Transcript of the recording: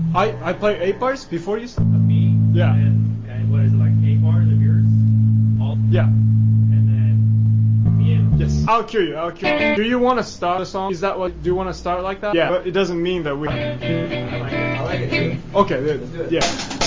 I play 8 bars before you. Of me. Yeah. And what is it, like 8 bars of yours? All. Yeah. And then me and. Yes. I'll cue you. I'll cue you. Do you want to start a song? Is that what? Do you want to start like that? Yeah. But it doesn't mean that we. I like it. I like it too. Okay. Let's do it. Yeah.